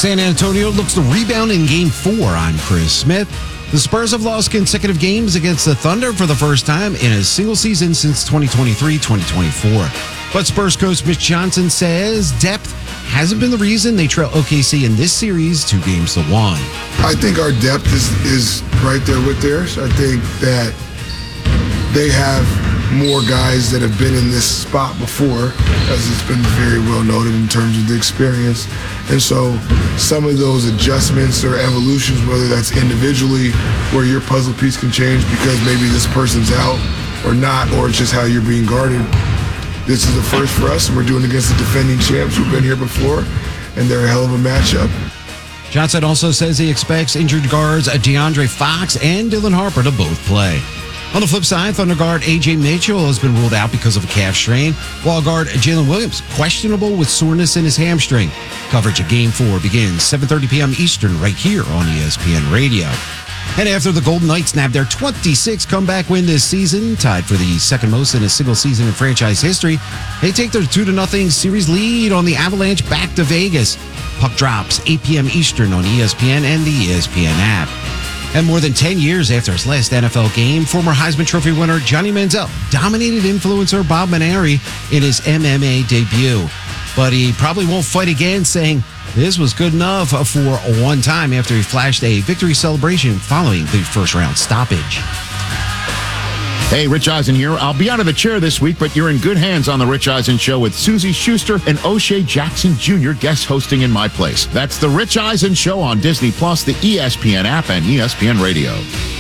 San Antonio looks to rebound in Game 4 on Chris Smith. The Spurs have lost consecutive games against the Thunder for the first time in a single season since 2023-2024. But Spurs coach Mitch Johnson says depth hasn't been the reason they trail OKC in this series 2-1. I think our depth is right there with theirs. I think that they have more guys that have been in this spot before, as it's been very well noted in terms of the experience. And so some of those adjustments or evolutions, whether that's individually where your puzzle piece can change because maybe this person's out or not, or it's just how you're being guarded. This is the first for us, and we're doing it against the defending champs who've been here before, and they're a hell of a matchup. Johnson also says he expects injured guards DeAndre Fox and Dylan Harper to both play. On the flip side, Thunder guard A.J. Mitchell has been ruled out because of a calf strain, while guard Jalen Williams questionable with soreness in his hamstring. Coverage of Game 4 begins 7:30 p.m. Eastern right here on ESPN Radio. And after the Golden Knights nabbed their 26th comeback win this season, tied for the second most in a single season in franchise history, they take their 2-0 series lead on the Avalanche back to Vegas. Puck drops 8 p.m. Eastern on ESPN and the ESPN app. And more than 10 years after his last NFL game, former Heisman Trophy winner Johnny Manziel dominated influencer Bob Maneri in his MMA debut. But he probably won't fight again, saying this was good enough for one time after he flashed a victory celebration following the first-round stoppage. Hey, Rich Eisen here. I'll be out of the chair this week, but you're in good hands on The Rich Eisen Show with Susie Schuster and O'Shea Jackson Jr. guest hosting in my place. That's The Rich Eisen Show on Disney+, the ESPN app, and ESPN Radio.